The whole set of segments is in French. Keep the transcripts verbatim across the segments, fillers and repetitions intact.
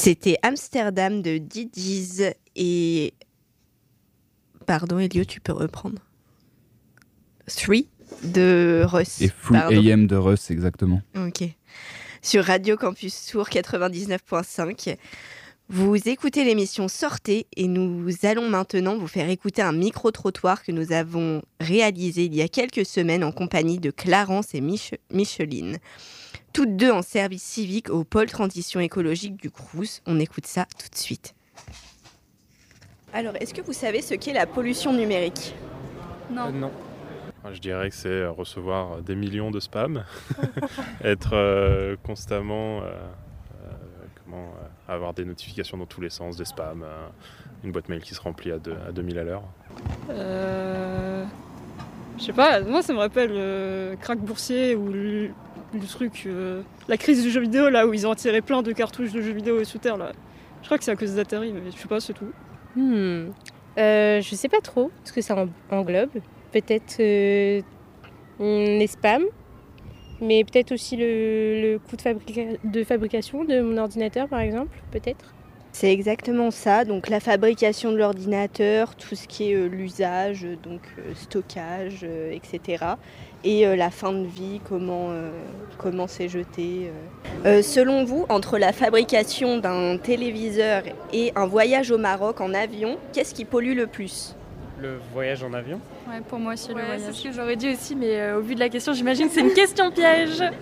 C'était Amsterdam de Didis et... Pardon, Elio, tu peux reprendre. Three de Russ. Et Full pardon. A M de Russ, exactement. Ok. Sur Radio Campus Tour quatre-vingt-dix-neuf virgule cinq. Vous écoutez l'émission Sortez et nous allons maintenant vous faire écouter un micro-trottoir que nous avons réalisé il y a quelques semaines en compagnie de Clarence et Mich- Micheline. Toutes deux en service civique au pôle transition écologique du Crous. On écoute ça tout de suite. Alors, est-ce que vous savez ce qu'est la pollution numérique ? Non. Euh, non. Je dirais que c'est recevoir des millions de spams, être euh, constamment, euh, euh, comment, euh, avoir des notifications dans tous les sens, des spams, euh, une boîte mail qui se remplit à, deux, à deux mille à l'heure. Euh... Je sais pas, moi ça me rappelle le crack boursier ou le, le truc, euh, la crise du jeu vidéo là où ils ont attiré plein de cartouches de jeux vidéo sous terre là. Je crois que c'est à cause d'Atari, mais je sais pas, c'est tout. Hmm. Euh, je sais pas trop ce que ça englobe. Peut-être euh, les spams, mais peut-être aussi le, le coût de, fabrica- de fabrication de mon ordinateur par exemple, peut-être. C'est exactement ça, donc la fabrication de l'ordinateur, tout ce qui est euh, l'usage, donc euh, stockage, euh, et cetera. Et euh, la fin de vie, comment, euh, comment c'est jeté. Euh. Euh, selon vous, entre la fabrication d'un téléviseur et un voyage au Maroc en avion, qu'est-ce qui pollue le plus ? Le voyage en avion ? Ouais, pour moi aussi, ouais, le voyage. C'est ce que j'aurais dit aussi, mais euh, au vu de la question, j'imagine que c'est une question piège. Euh,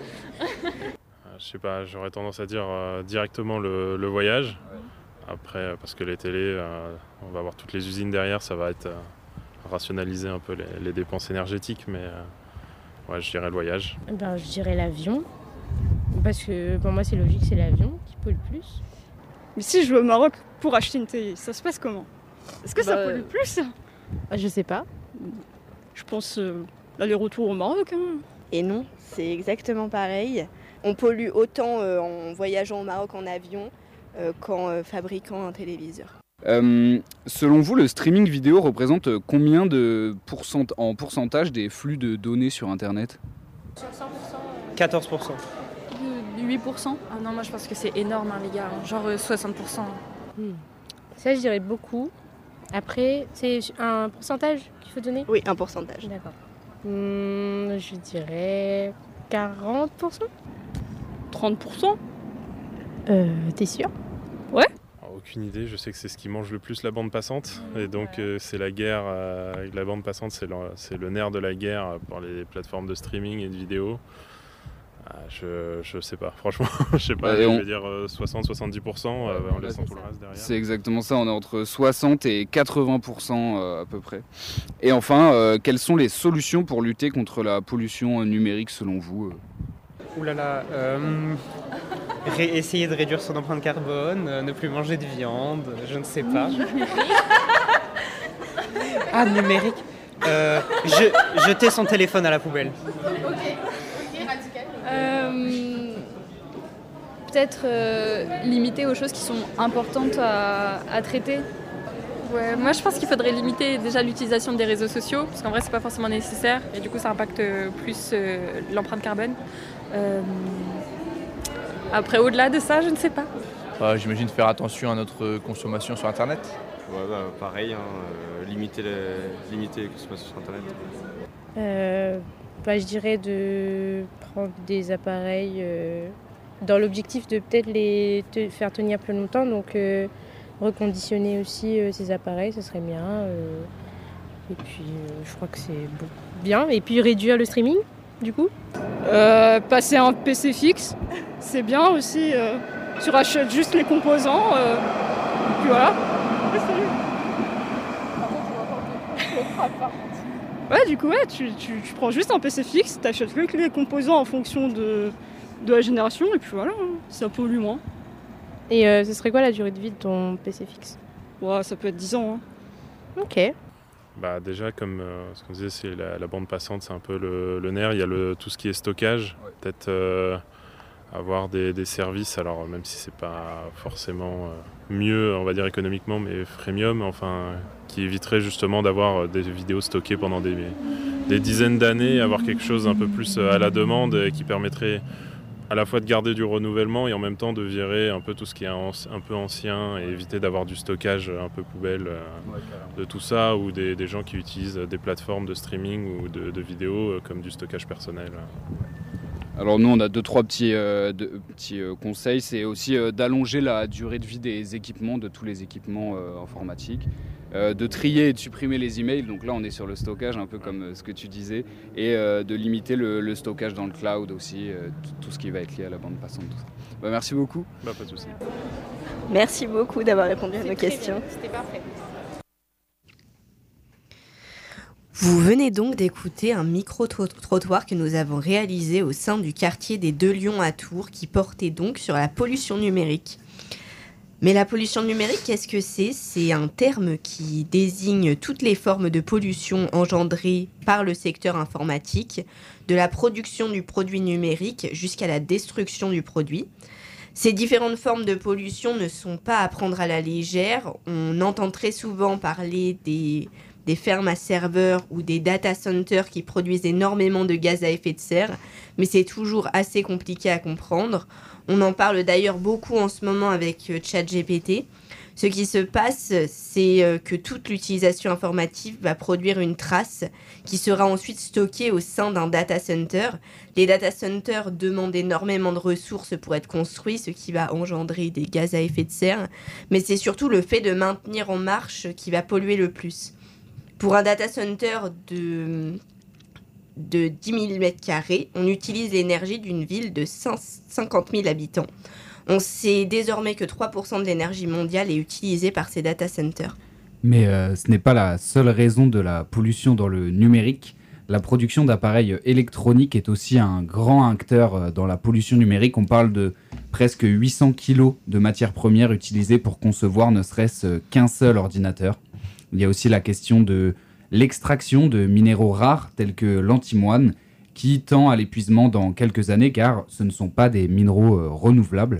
je sais pas, j'aurais tendance à dire euh, directement le, le voyage. Après, parce que les télés, euh, on va avoir toutes les usines derrière, ça va être euh, rationaliser un peu les, les dépenses énergétiques, mais euh, ouais, je dirais le voyage. Ben, je dirais l'avion, parce que pour moi c'est logique, c'est l'avion qui pollue le plus. Mais si je vais au Maroc pour acheter une télé, ça se passe comment ? Est-ce que ça bah, pollue plus ? Je sais pas. Je pense euh, l'aller-retour au Maroc. Hein. Et non, c'est exactement pareil. On pollue autant euh, en voyageant au Maroc en avion euh, qu'en euh, fabriquant un téléviseur. Euh, selon vous, le streaming vidéo représente combien de pourcent- en pourcentage des flux de données sur Internet ? Sur cent pour cent quatorze pour cent. huit pour cent Ah non, moi je pense que c'est énorme, hein, les gars. Genre euh, soixante pour cent. Hmm. Ça, je dirais beaucoup. Après, c'est un pourcentage qu'il faut donner ? Oui, un pourcentage. D'accord. Hmm, je dirais quarante pour cent ? trente pour cent ? Euh, t'es sûr ? Ouais. Alors, aucune idée, je sais que c'est ce qui mange le plus la bande passante. Et donc euh, c'est la guerre euh, avec la bande passante, c'est le, c'est le nerf de la guerre pour les plateformes de streaming et de vidéo. Ah, je, je sais pas, franchement, je sais pas, Ouais, je on... vais dire euh, soixante à soixante-dix pour cent euh, en laissant tout le reste derrière. C'est exactement ça, on est entre soixante et quatre-vingts pour cent euh, à peu près. Et enfin, euh, quelles sont les solutions pour lutter contre la pollution euh, numérique selon vous ? Ouh là là, euh, ré- essayer de réduire son empreinte carbone, euh, ne plus manger de viande, je ne sais pas. Ah, numérique euh, je, Jeter son téléphone à la poubelle. Euh, peut-être euh, limiter aux choses qui sont importantes à, à traiter. Ouais, moi je pense qu'il faudrait limiter déjà l'utilisation des réseaux sociaux, parce qu'en vrai c'est pas forcément nécessaire, et du coup ça impacte plus euh, l'empreinte carbone. Euh, Après, au-delà de ça, je ne sais pas. Bah, j'imagine faire attention à notre consommation sur Internet. Ouais, bah, pareil, hein, euh, limiter, les, limiter les consommations sur Internet. Euh, bah, je dirais de prendre des appareils euh, dans l'objectif de peut-être les te faire tenir plus longtemps. Donc euh, reconditionner aussi euh, ces appareils, ce serait bien. Euh, et puis euh, je crois que c'est bon, bien. Et puis réduire le streaming, du coup. Euh, passer un P C fixe, c'est bien aussi. Euh, tu rachètes juste les composants. Euh, et puis voilà. Ouais, du coup, ouais, tu, tu, tu prends juste un P C fixe, t'achètes que les composants en fonction de, de la génération, et puis voilà, hein, ça pollue moins. Et euh, ce serait quoi la durée de vie de ton P C fixe ? Ouais, ça peut être dix ans. Hein. Ok. Bah déjà, comme euh, ce qu'on disait, c'est la, la bande passante, c'est un peu le, le nerf. Il y a le, tout ce qui est stockage, ouais. Peut-être euh, avoir des, des services, alors même si c'est pas forcément euh, mieux, on va dire économiquement, mais freemium, enfin, qui éviterait justement d'avoir des vidéos stockées pendant des, des dizaines d'années, avoir quelque chose un peu plus à la demande et qui permettrait à la fois de garder du renouvellement et en même temps de virer un peu tout ce qui est un, un peu ancien et éviter d'avoir du stockage un peu poubelle euh, ouais, de tout ça, ou des, des gens qui utilisent des plateformes de streaming ou de, de vidéos euh, comme du stockage personnel. Alors nous on a deux trois petits, euh, deux, petits euh, conseils, c'est aussi euh, d'allonger la durée de vie des équipements, de tous les équipements euh, informatiques, euh, de trier et de supprimer les emails, donc là on est sur le stockage un peu comme euh, ce que tu disais, et euh, de limiter le, le stockage dans le cloud aussi, euh, tout, tout ce qui va être lié à la bande passante, tout ça. Bah, merci beaucoup. Bah, pas de souci. Merci beaucoup d'avoir répondu à nos questions. C'était parfait. Vous venez donc d'écouter un micro-trottoir que nous avons réalisé au sein du quartier des Deux Lions à Tours, qui portait donc sur la pollution numérique. Mais la pollution numérique, qu'est-ce que c'est ? C'est un terme qui désigne toutes les formes de pollution engendrées par le secteur informatique, de la production du produit numérique jusqu'à la destruction du produit. Ces différentes formes de pollution ne sont pas à prendre à la légère. On entend très souvent parler des... des fermes à serveurs ou des data centers qui produisent énormément de gaz à effet de serre, mais c'est toujours assez compliqué à comprendre. On en parle d'ailleurs beaucoup en ce moment avec ChatGPT. Ce qui se passe, c'est que toute l'utilisation informatique va produire une trace qui sera ensuite stockée au sein d'un data center. Les data centers demandent énormément de ressources pour être construits, ce qui va engendrer des gaz à effet de serre, mais c'est surtout le fait de maintenir en marche qui va polluer le plus. Pour un data center de, de dix mille mètres carrés, on utilise l'énergie d'une ville de cinquante mille habitants. On sait désormais que trois pour cent de l'énergie mondiale est utilisée par ces data centers. Mais euh, ce n'est pas la seule raison de la pollution dans le numérique. La production d'appareils électroniques est aussi un grand acteur dans la pollution numérique. On parle de presque huit cents kilos de matières premières utilisées pour concevoir ne serait-ce qu'un seul ordinateur. Il y a aussi la question de l'extraction de minéraux rares tels que l'antimoine qui tend à l'épuisement dans quelques années car ce ne sont pas des minéraux euh, renouvelables.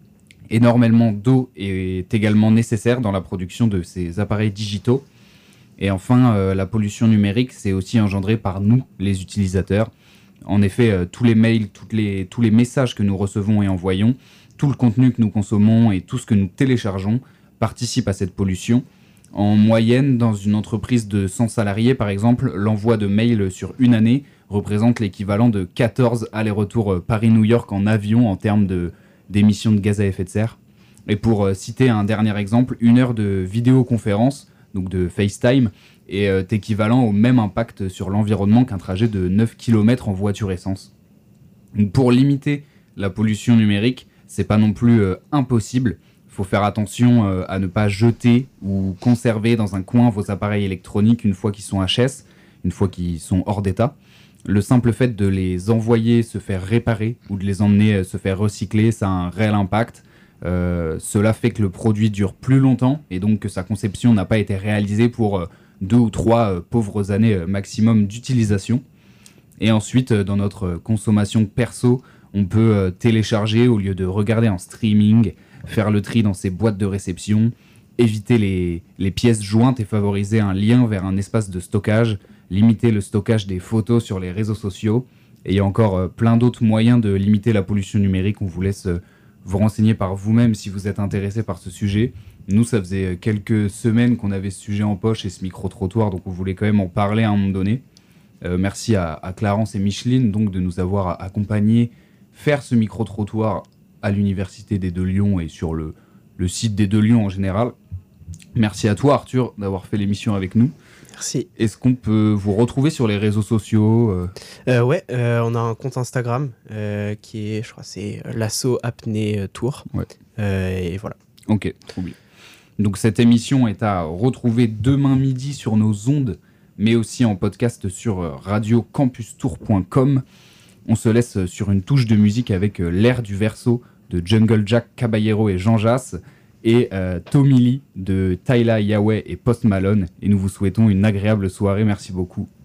Énormément d'eau est également nécessaire dans la production de ces appareils digitaux. Et enfin, euh, la pollution numérique, c'est aussi engendré par nous, les utilisateurs. En effet, euh, tous les mails, toutes les, tous les messages que nous recevons et envoyons, tout le contenu que nous consommons et tout ce que nous téléchargeons participent à cette pollution. En moyenne, dans une entreprise de cent salariés, par exemple, l'envoi de mails sur une année représente l'équivalent de quatorze allers-retours Paris-New York en avion en termes de, d'émissions de gaz à effet de serre. Et pour euh, citer un dernier exemple, une heure de vidéoconférence, donc de FaceTime, est euh, équivalent au même impact sur l'environnement qu'un trajet de neuf kilomètres en voiture essence. Donc pour limiter la pollution numérique, c'est pas non plus euh, impossible. Il faut faire attention euh, à ne pas jeter ou conserver dans un coin vos appareils électroniques une fois qu'ils sont H S, une fois qu'ils sont hors d'état. Le simple fait de les envoyer se faire réparer ou de les emmener euh, se faire recycler, ça a un réel impact. Euh, cela fait que le produit dure plus longtemps et donc que sa conception n'a pas été réalisée pour euh, deux ou trois euh, pauvres années euh, maximum d'utilisation. Et ensuite, euh, dans notre consommation perso, on peut euh, télécharger au lieu de regarder en streaming, faire le tri dans ses boîtes de réception, éviter les, les pièces jointes et favoriser un lien vers un espace de stockage, limiter le stockage des photos sur les réseaux sociaux. Et il y a encore euh, plein d'autres moyens de limiter la pollution numérique. On vous laisse euh, vous renseigner par vous-même si vous êtes intéressé par ce sujet. Nous, ça faisait quelques semaines qu'on avait ce sujet en poche et ce micro-trottoir, donc on voulait quand même en parler à un moment donné. Euh, merci à, à Clarence et Micheline donc, de nous avoir accompagnés faire ce micro-trottoir à l'Université des Deux Lions et sur le, le site des Deux Lions en général. Merci à toi, Arthur, d'avoir fait l'émission avec nous. Merci. Est-ce qu'on peut vous retrouver sur les réseaux sociaux euh... Euh, Ouais, euh, on a un compte Instagram euh, qui est, je crois, c'est l'Asso Apnée Tours. Ouais. Euh, et voilà. Ok, trop bien. Donc cette émission est à retrouver demain midi sur nos ondes, mais aussi en podcast sur radio campus tours point com. On se laisse sur une touche de musique avec L'air du verso de Jungle Jack, Caballero et Jean Jass et euh, Tommy Lee de Tyla Yahweh et Post Malone. Et nous vous souhaitons une agréable soirée. Merci beaucoup.